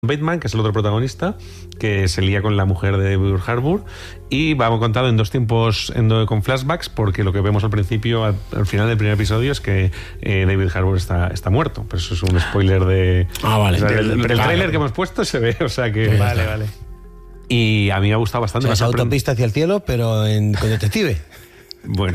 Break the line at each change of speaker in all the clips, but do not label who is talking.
Bateman, que es el otro protagonista, que se lía con la mujer de David Harbour, y vamos contado en dos tiempos con flashbacks, porque lo que vemos al principio, al final del primer episodio, es que David Harbour está muerto, pero eso es un spoiler de
vale,
o sea, del tráiler que hemos puesto se ve, o sea que
vale.
Y a mí me ha gustado bastante.
O sea, es autopista hacia el cielo, pero con detective.
Bueno,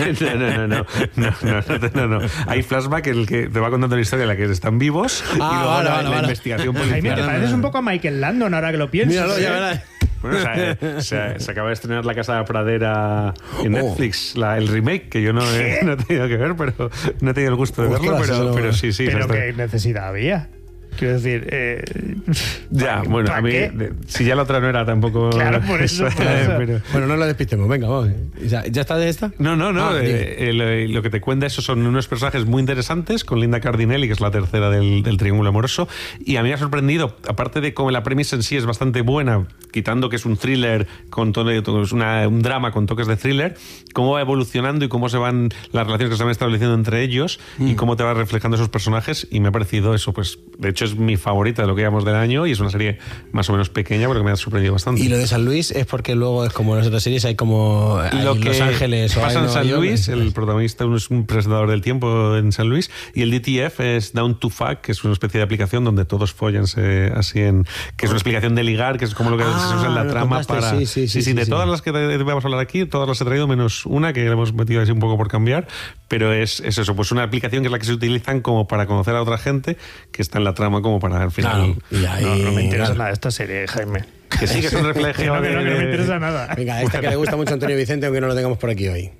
no. Hay flashback en el que te va contando la historia en la que están vivos y luego la investigación policial.
Jaime, te pareces un poco a Michael Landon ahora que lo piensas.
Míralo, ya verás.
Bueno, se acaba de estrenar La Casa de la Pradera en Netflix, el remake, que yo no he tenido que ver, pero no he tenido el gusto de verlo, pero sí.
Pero qué necesidad había. Quiero decir,
ya, bueno, a mí, si ya la otra no era tampoco.
Claro, por eso.
Pero...
Bueno, no la despistemos, venga, vamos. ¿Ya está de esta?
No. Lo que te cuenta eso son unos personajes muy interesantes, con Linda Cardinelli, que es la tercera del triángulo amoroso, y a mí me ha sorprendido, aparte de cómo la premisa en sí es bastante buena, quitando que es un thriller, es un drama con toques de thriller, cómo va evolucionando y cómo se van las relaciones que se van estableciendo entre ellos y cómo te va reflejando esos personajes, y me ha parecido eso, pues, de hecho es mi favorita de lo que llevamos del año, y es una serie más o menos pequeña, pero que me ha sorprendido bastante.
Y lo de San Luis es porque luego es como en las otras series, hay como Los Ángeles o
pasa en San Luis,
York,
el protagonista es un presentador del tiempo en San Luis, y el DTF es Down to Fuck, que es una especie de aplicación donde todos follanse así que es una explicación de ligar, que es como lo que se usa en la trama para... Sí, de todas las que vamos a hablar aquí, todas las he traído menos una que le hemos metido así un poco por cambiar, pero es eso, pues una aplicación que es la que se utilizan como para conocer a otra gente que está en la trama, como para al final...
No me interesa nada esta serie, Jaime.
Que sí, que es un reflejo
no me interesa nada.
Venga, esta que le gusta mucho a Antonio Vicente, aunque no lo tengamos por aquí hoy.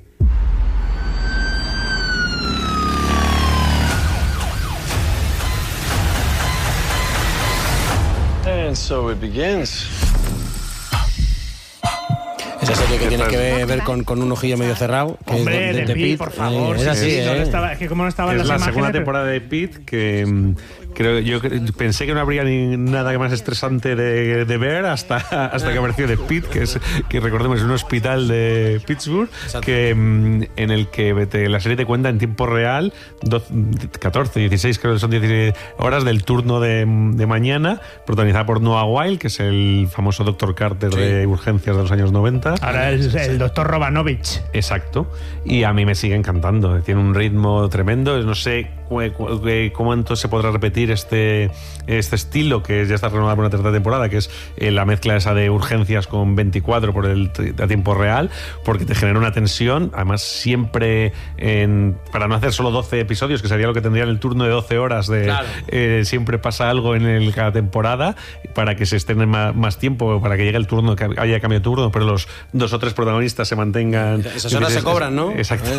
And so it begins.
Esa serie que tiene que ver con un ojillo medio cerrado. Que
hombre,
es de
Pete, por favor.
Es así,
es que como no estaban las
imágenes. Es la segunda
pero...
temporada de Pete, que yo pensé que no habría nada más estresante de ver hasta que apareció The Pete, que recordemos es un hospital de Pittsburgh, en el que la serie te cuenta en tiempo real 14, 16, creo que son 16 horas del turno de mañana, protagonizada por Noah Wyle, que es el famoso Dr. Carter de urgencias de los años 90.
Ahora es el Dr. Romanovich.
Exacto. Y a mí me sigue encantando. Tiene un ritmo tremendo. No sé cómo entonces se podrá repetir este estilo, que ya está renovado por una tercera temporada, que es la mezcla esa de urgencias con 24 a tiempo real, porque te genera una tensión, además siempre para no hacer solo 12 episodios, que sería lo que tendría en el turno de 12 horas siempre pasa algo en cada temporada, para que se estrene más tiempo, para que llegue el turno, que haya cambio de turno, pero los 2 o 3 protagonistas se mantengan.
Esas horas se cobran, ¿no?
Exacto.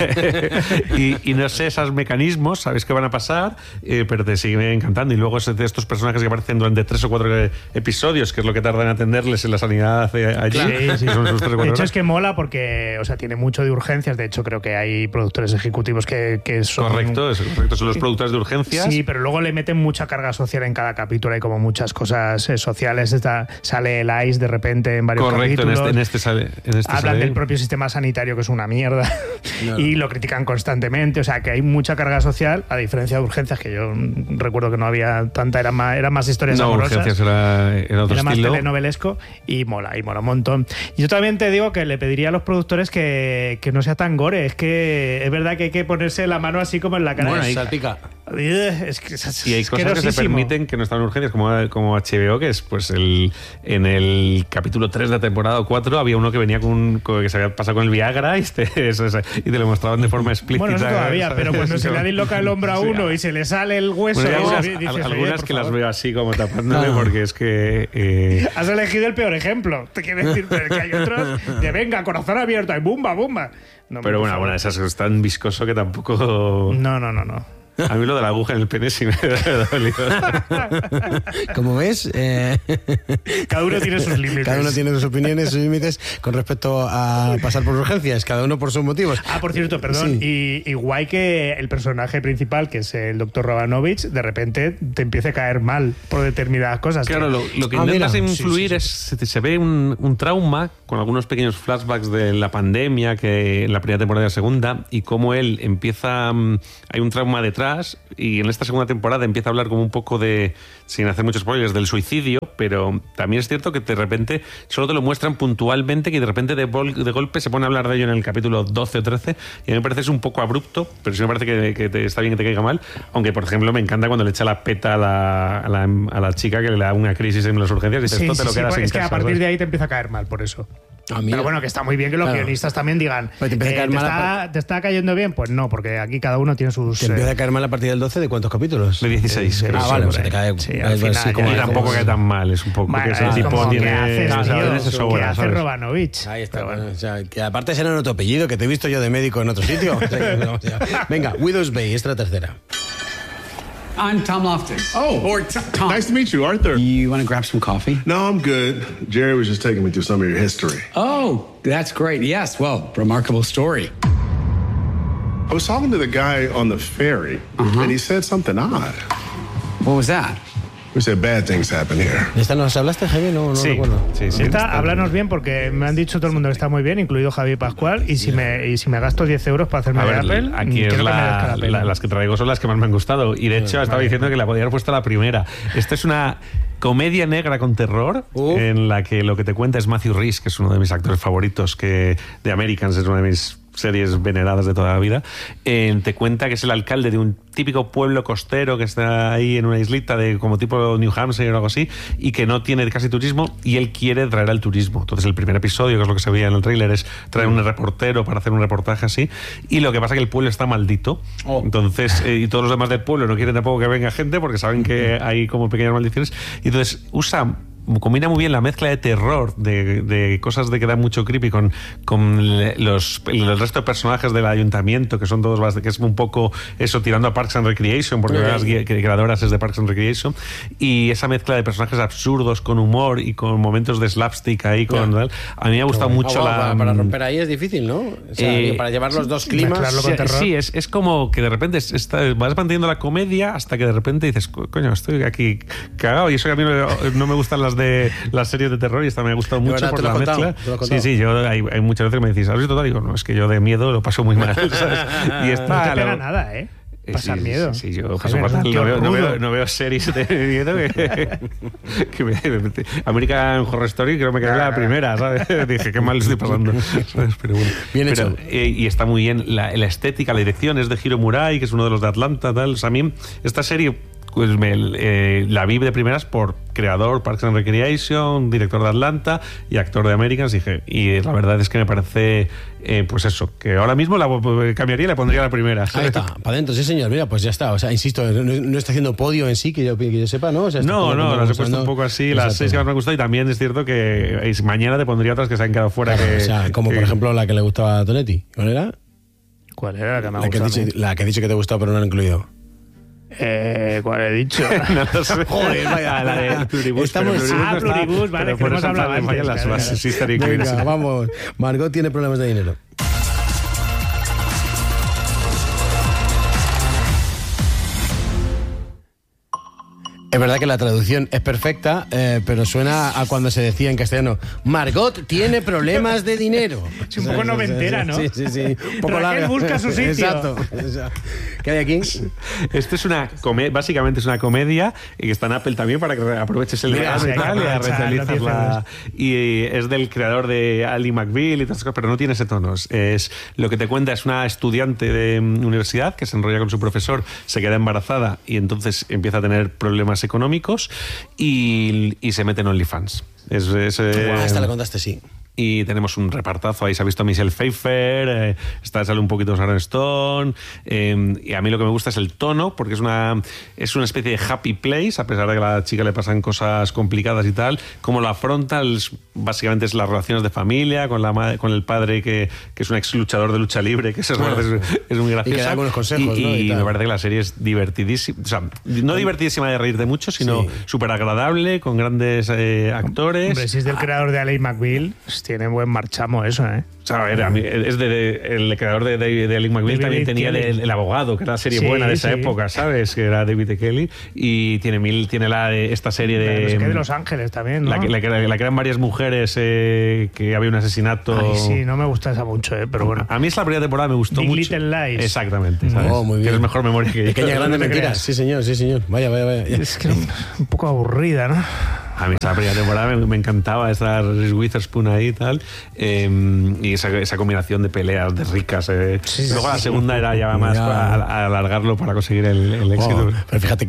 y no sé, esos mecanismos, sabes que van a pasar, pero te siguen encantando. Y luego es de estos personajes que aparecen durante 3 o 4 episodios, que es lo que tardan en atenderles en la sanidad allí.
Sí. Son sus 3 o 4 de hecho, es que mola porque, o sea, tiene mucho de urgencias. De hecho, creo que hay productores ejecutivos que son...
Correcto, son los productores de urgencias.
Sí, pero luego le meten mucha carga social en cada capítulo. Hay como muchas cosas sociales. Sale el ICE de repente en varios capítulos. Hablan del propio sistema sanitario, que es una mierda. Y lo critican constantemente. O sea, que hay mucha carga social, a diferencia de urgencias, que yo recuerdo que no había tanta, eran más historias amorosas.
Urgencias era otro
era más
estilo.
telenovelesco y mola un montón. Y yo también te digo que le pediría a los productores que no sea tan gore. Es que es verdad que hay que ponerse la mano así como en la cara.
Bueno, ahí salpica.
Es que es
y hay cosas que se permiten que no están en urgencias, como HBO, que es pues en el capítulo 3 de la temporada 4 había uno que venía que se había pasado con el Viagra y te lo mostraban de forma explícita.
Bueno, eso todavía, pero cuando se le disloca el hombro a uno y se le sale el hueso...
Bueno, algunas que las veo así como tapándome porque es que...
Has elegido el peor ejemplo. Te quiero decir, pero que hay otros de venga, corazón abierto y bumba. No,
pero bueno, esas es tan viscoso que tampoco...
No.
A mí lo de la aguja en el pene sí me ha dolido.
Como ves,
cada uno tiene sus límites.
Cada uno tiene sus opiniones, sus límites con respecto a pasar por urgencias, cada uno por sus motivos.
Por cierto, perdón, sí. y guay que el personaje principal, que es el Dr. Romanovich, de repente te empiece a caer mal por determinadas cosas.
Claro, lo que intentas influir es, se ve un trauma con algunos pequeños flashbacks de la pandemia, que en la primera temporada y la segunda, y cómo él empieza, hay un trauma detrás detrás, y en esta segunda temporada empieza a hablar como un poco de, sin hacer muchos spoilers, del suicidio, pero también es cierto que de repente solo te lo muestran puntualmente, que de repente de golpe se pone a hablar de ello en el capítulo 12 o 13, y a mí me parece es un poco abrupto, pero sí me parece que está bien que te caiga mal, aunque por ejemplo me encanta cuando le echa la peta a la chica que le da una crisis en las urgencias y dices, esto te lo quedas en
es
casa.
Que a partir de ahí te empieza a caer mal, por eso. Pero bueno, que está muy bien que los guionistas también digan, ¿te está cayendo bien? Pues no, porque aquí cada uno tiene sus...
¿Te empieza a caer mal a partir del 12? ¿De cuántos capítulos?
De 16.
Vale, o sea, te cae...
Sí, al final,
y tampoco cae tan mal, es un poco...
Vale,
que ese tipo tiene... ¿Qué
hace Robanovich?
Ahí está. Bueno. O sea, que aparte será en otro apellido, que te he visto yo de médico en otro sitio. Venga, Widow's Bay, esta es la tercera.
I'm Tom Loftus.
Or Tom. Nice to meet you, Arthur.
You want to grab some coffee?
No, I'm good. Jerry was just taking me through some of your history.
Oh, that's great. Yes, well, remarkable story.
I was talking to the guy on the ferry, and he said something odd.
What was that?
We said bad things happen here.
¿De esta nos hablaste, Javi? No
sí,
recuerdo.
Sí.
Háblanos bien, porque me han dicho todo el mundo que está muy bien, incluido Javi Pascual, y si me gasto 10 euros para hacerme de Apple,
aquí es las que traigo son las que más me han gustado. Y de hecho estaba diciendo que la podía haber puesto la primera. Esta es una comedia negra con terror, en la que lo que te cuenta es Matthew Rhys, que es uno de mis actores favoritos, que de Americans es una de mis series veneradas de toda la vida. Te cuenta que es el alcalde de un típico pueblo costero que está ahí en una islita de como tipo New Hampshire o algo así, y que no tiene casi turismo, y él quiere traer al turismo. Entonces el primer episodio, que es lo que se veía en el tráiler, es traer un reportero para hacer un reportaje así, y lo que pasa es que el pueblo está maldito. Entonces y todos los demás del pueblo no quieren tampoco que venga gente porque saben que hay como pequeñas maldiciones, y entonces combina muy bien la mezcla de terror, de cosas de que dan mucho creepy con el resto de personajes del ayuntamiento, que son todos, que es un poco eso, tirando a Parks and Recreation, porque las creadoras es de Parks and Recreation, y esa mezcla de personajes absurdos con humor y con momentos de slapstick ahí, a mí me ha gustado mucho
para romper ahí es difícil, ¿no? O sea, para llevar los dos climas.
Sí, es como que de repente vas manteniendo la comedia hasta que de repente dices, coño, estoy aquí cagado, y eso que a mí no me gustan las series de terror, y esta me ha gustado mucho por la mezcla. Sí, yo hay muchas veces que me decís, ¿has visto todo? Digo, no, es que yo de miedo lo paso muy mal, ¿sabes? Y esta,
no te pega nada, pasar miedo.
Sí, yo paso fatal. No veo series de miedo que American Horror Story creo que me quedé la primera, ¿sabes? Dije, qué mal estoy pasando, ¿sabes? Pero bueno.
Bien hecho.
Y está muy bien la estética, la dirección es de Hiro Murai, que es uno de los de Atlanta, tal. O sea, a mí esta serie pues la vi de primeras por creador, Parks and Recreation, director de Atlanta y actor de Americans, y la verdad es que me parece pues eso, que ahora mismo la cambiaría y la pondría la primera.
Ahí está, para adentro, sí señor, mira, pues ya está, o sea, insisto, no está haciendo podio en sí, que yo sepa, ¿no? O sea,
no, las he puesto un poco así, las 6 que más me han gustado, y también es cierto que mañana te pondría otras que se han quedado fuera.
O sea, como por ejemplo la que le gustaba a Tonetti, ¿cuál era?
¿Cuál era la que me ha
gustado? La que he dicho que te gustaba pero no la he incluido.
¿Cuál he dicho?
No lo sé.
Joder, vaya.
La de Pluribus.
Pluribus, vale, que hemos hablado antes.
Venga, vamos. Margot tiene problemas de dinero. Es verdad que la traducción es perfecta, pero suena a cuando se decía en castellano, Margot tiene problemas de dinero.
Es un poco noventera, ¿no?
Sí. Un poco
Raquel busca su sitio.
Exacto. ¿Qué hay aquí?
Esto es básicamente es una comedia, y que está en Apple también para que aproveches el día y es del creador de Ali McBeal y todas esas cosas, pero no tiene ese tono. Lo que te cuenta es una estudiante de universidad que se enrolla con su profesor, se queda embarazada y entonces empieza a tener problemas económicos y se mete en OnlyFans.
Esta la contaste, sí.
Y tenemos un repartazo, ahí se ha visto Michelle Pfeiffer, sale un poquito Sharon Stone, y a mí lo que me gusta es el tono, porque es una especie de happy place, a pesar de que a la chica le pasan cosas complicadas y tal. Cómo lo afronta, básicamente es las relaciones de familia, con el padre que es un ex luchador de lucha libre, que es muy gracioso.
Y que da algunos consejos,
y me parece que la serie es divertidísima, o sea, no divertidísima de reírte mucho, sino súper agradable, con grandes actores.
Hombre, si es del creador de Ali McBeal, pues tiene buen marchamo eso, ¿eh?
O sea, a ver, es el creador de Ally McBeal, también tenía el abogado, que era la serie buena de esa época, ¿sabes? Que era David E. Kelly. Y tiene esta serie
de Los Ángeles también, ¿no?
La que eran varias mujeres, que había un asesinato.
Ay, sí, no me gusta esa mucho, pero bueno.
A mí es la primera temporada, me gustó
Big
mucho.
Little Lies.
Exactamente, ¿sabes?
Muy bien.
Tienes mejor memoria que yo.
Pequeña grande mentira. Sí, señor. Vaya.
Es que un poco aburrida, ¿no?
A mí esa primera temporada me encantaba estar Witherspoon ahí y tal, y esa combinación de peleas de ricas. Luego la segunda era ya más a alargarlo para conseguir el éxito.
Pero fíjate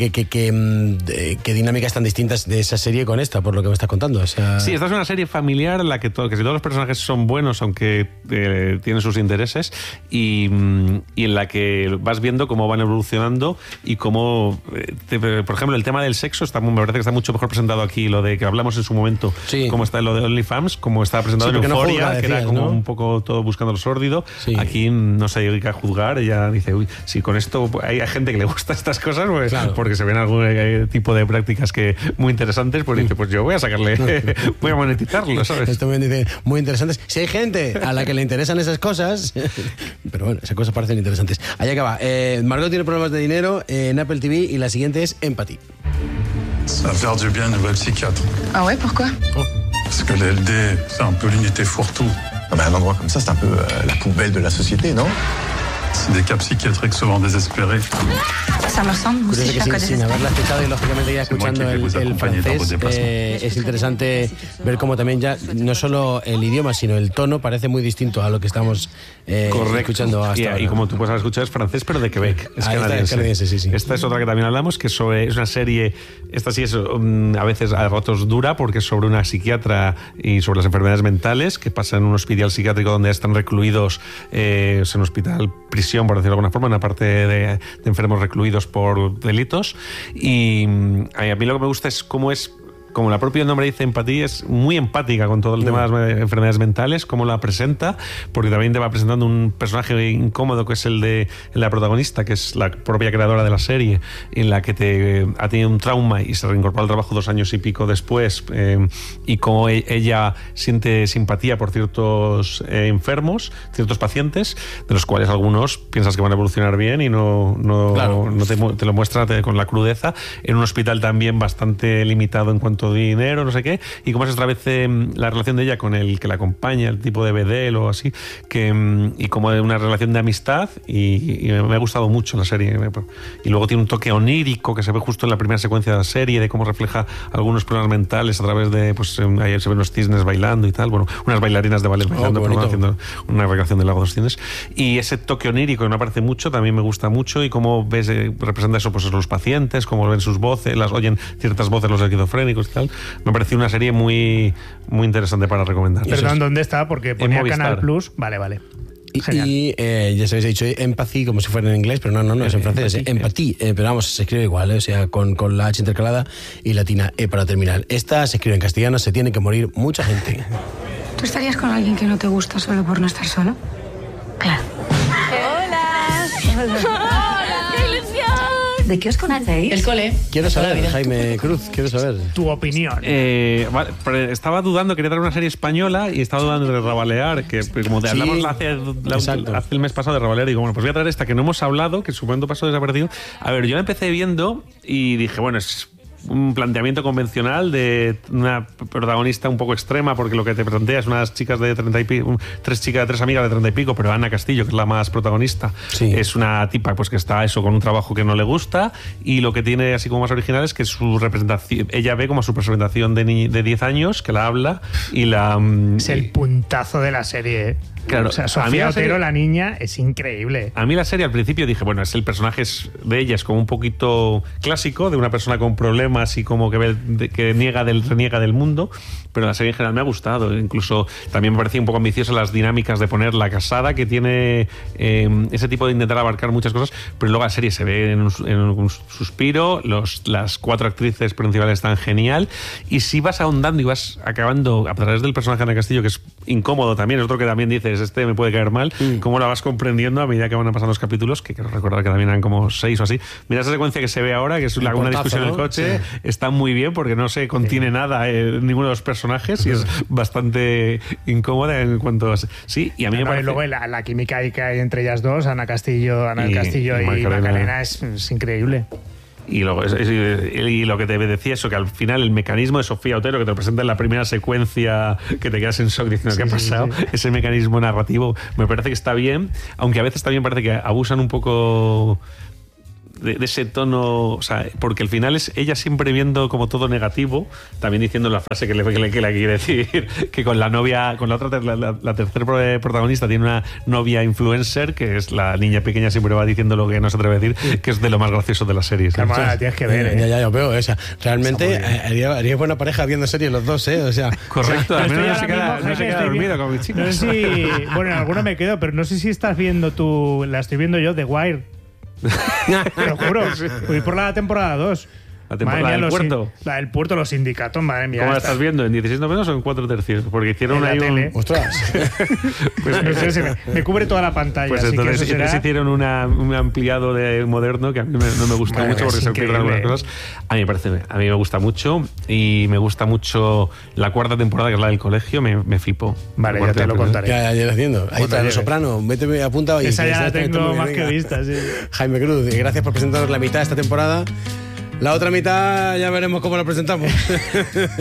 qué dinámicas tan distintas de esa serie con esta, por lo que me estás contando. O sea...
Sí, esta es una serie familiar en la que si todos los personajes son buenos, aunque tienen sus intereses, y en la que vas viendo cómo van evolucionando y cómo, por ejemplo, el tema del sexo me parece que está mucho mejor presentado aquí, lo de que hablamos en su momento, como está lo de OnlyFans, como está presentado en Euphoria, que era como un poco todo buscando lo sórdido. Sí. Aquí no se dedica a juzgar, ella dice, uy, si con esto hay gente que le gusta estas cosas, pues, claro, porque se ven algún tipo de prácticas que muy interesantes, pues dice, pues yo voy a sacarle, voy a monetizarlo, ¿sabes?
Esto me dice, muy interesantes. Si hay gente a la que le interesan esas cosas, pero bueno, esas cosas parecen interesantes. Ahí acaba. Margot tiene problemas de dinero en Apple TV y la siguiente es Empathy.
Ça va faire du bien une nouvelle psychiatre.
Ah ouais, pourquoi?
Parce que le LD, c'est un peu l'unité fourre-tout.
Non, mais un endroit comme ça, c'est un peu la poubelle de la société, non?
C'est des cas psychiatriques souvent désespérés.
Ça me ressemble,
que sin haberla escuchado y lógicamente ya escuchando el francés, es interesante ver cómo también ya no solo el idioma, sino el tono parece muy distinto a lo que estamos escuchando hasta ahora.
Y como tú puedes haber escuchado, es francés, pero de Quebec. Es canadiense.
Sí.
Esta es otra que también hablamos, que es una serie, esta sí es a veces a ratos dura, porque es sobre una psiquiatra y sobre las enfermedades mentales que pasa en un hospital psiquiátrico donde están recluidos, es un hospital prisión, por decirlo de alguna forma, una parte de enfermos recluidos por delitos. Y a mí lo que me gusta es cómo es, como el propio nombre dice, Empatía, es muy empática con todo el tema de las enfermedades mentales, cómo la presenta, porque también te va presentando un personaje incómodo que es el de la protagonista, que es la propia creadora de la serie, en la que ha tenido un trauma y se reincorpora al trabajo 2 años y pico después, y cómo ella siente simpatía por ciertos enfermos, ciertos pacientes, de los cuales algunos piensas que van a evolucionar bien y no te lo muestra con la crudeza, en un hospital también bastante limitado en cuanto dinero, no sé qué, y cómo se establece la relación de ella con el que la acompaña, el tipo de bedel o así, y como de una relación de amistad, y me ha gustado mucho la serie. Y luego tiene un toque onírico que se ve justo en la primera secuencia de la serie, de cómo refleja algunos problemas mentales a través de, pues ahí se ven los cisnes bailando y tal, bueno, unas bailarinas de ballet bailando, pero haciendo una recreación del Lago de los Cisnes, y ese toque onírico que me parece mucho, también me gusta mucho, y cómo ves, representa eso, pues los pacientes, cómo ven sus voces, oyen ciertas voces los esquizofrénicos. Me pareció una serie muy, muy interesante para recomendar.
Perdón, ¿dónde está? Porque ponía Canal Plus. Vale.
Y ya se habéis dicho Empathy como si fuera en inglés, pero no, es en francés. Empathy, pero vamos, se escribe igual, o sea, con la H intercalada y latina para terminar. Esta se escribe en castellano, se tiene que morir mucha gente.
¿Tú estarías con alguien que no te gusta solo por no estar solo? Claro. Hola. ¿De qué os conocéis?
El cole.
Quiero saber, Jaime Cruz,
tu opinión.
Estaba dudando, quería dar una serie española y estaba dudando de Rabalear, que como hablamos hace el mes pasado de Rabalear, digo, bueno, pues voy a traer esta que no hemos hablado, que en su momento pasó desaparecido. A ver, yo la empecé viendo y dije, bueno, es un planteamiento convencional de una protagonista un poco extrema, porque lo que te plantea es unas chicas de 30 y pico, tres amigas de 30 y pico, pero Ana Castillo, que es la más protagonista, es una tipa pues que está con un trabajo que no le gusta, y lo que tiene así como más original es que su representación, ella ve como su representación de 10 años, que la habla y la...
es el puntazo de la serie, Claro, o sea, Sofía Otero, la niña, es increíble.
A mí la serie al principio dije, bueno, es el personaje de ella, es como un poquito clásico, de una persona con problemas y como que reniega del mundo, pero la serie en general me ha gustado. Incluso también me parecía un poco ambiciosa las dinámicas de poner la casada, que tiene ese tipo de intentar abarcar muchas cosas, pero luego la serie se ve en un suspiro, las 4 actrices principales están genial, y si vas ahondando y vas acabando a través del personaje de Ana Castillo, que es incómodo también, es otro que también dices, dices, este me puede caer mal, cómo la vas comprendiendo a medida que van pasando los capítulos, que quiero recordar que también eran como 6 o así. Mira esa secuencia que se ve ahora, que es una discusión en el coche, está muy bien porque no se contiene nada ninguno de los personajes y es bastante incómoda en cuanto a... Sí, y a mí me parece...
Luego la química que hay entre ellas dos, Ana Castillo y Macarena es increíble.
Y luego y lo que te decía eso, que al final el mecanismo de Sofía Otero que te presenta en la primera secuencia, que te quedas en shock diciendo qué ha pasado, ese mecanismo narrativo me parece que está bien, aunque a veces también parece que abusan un poco de ese tono, o sea, porque al final es ella siempre viendo como todo negativo, también diciendo la frase que le quiere decir, que con la novia, con la otra, la tercera protagonista tiene una novia influencer, que es la niña pequeña, siempre va diciendo lo que no se atreve a decir, que es de lo más gracioso de las series.
Claro, la tienes que ver.
Ya yo veo esa. Realmente haría buena pareja viendo series los dos, o sea.
Correcto, al menos no se queda dormido con mis chicos.
No sé si, bueno, en alguno me quedo, pero no sé si estás viendo tú, la estoy viendo yo, The Wire. Te lo juro, voy por la temporada 2.
La temporada del puerto.
La del puerto, los sindicatos, madre mía.
¿Cómo la estás viendo? ¿En 16 novenos o en 4 tercios? Porque hicieron ahí un...
¡Ostras!
Pues no sé, me cubre toda la pantalla.
Pues
así
entonces
que eso
hicieron un ampliado de moderno que a mí no me gusta mucho porque se pierden algunas cosas. A mí me gusta mucho y me gusta mucho la cuarta temporada, que es la del colegio, me flipó.
Vale, ya te lo contaré.
Ya lo haciendo. Ahí está, Los Soprano. Vete apuntado ahí.
Esa ya la tengo más que vista, sí.
Jaime Cruz, gracias por presentarnos la mitad de esta temporada. La otra mitad ya veremos cómo la presentamos.